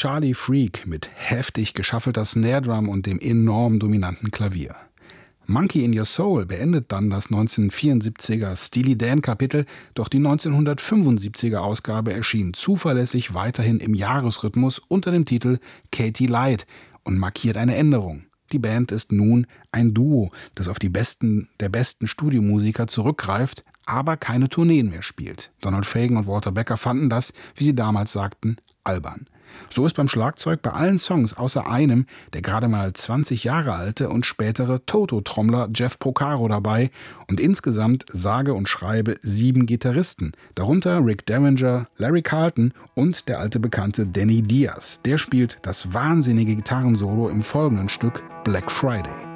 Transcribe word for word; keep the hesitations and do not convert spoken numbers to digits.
Charlie Freak mit heftig geschaffelter Snare-Drum und dem enorm dominanten Klavier. Monkey in Your Soul beendet dann das neunzehnhundertvierundsiebziger Steely Dan-Kapitel, doch die neunzehnhundertfünfundsiebziger Ausgabe erschien zuverlässig weiterhin im Jahresrhythmus unter dem Titel Katy Light und markiert eine Änderung. Die Band ist nun ein Duo, das auf die besten der besten Studiomusiker zurückgreift, aber keine Tourneen mehr spielt. Donald Fagen und Walter Becker fanden das, wie sie damals sagten, albern. So ist beim Schlagzeug bei allen Songs außer einem der gerade mal zwanzig Jahre alte und spätere Toto-Trommler Jeff Porcaro dabei und insgesamt sage und schreibe sieben Gitarristen, darunter Rick Derringer, Larry Carlton und der alte Bekannte Danny Diaz. Der spielt das wahnsinnige Gitarrensolo im folgenden Stück Black Friday.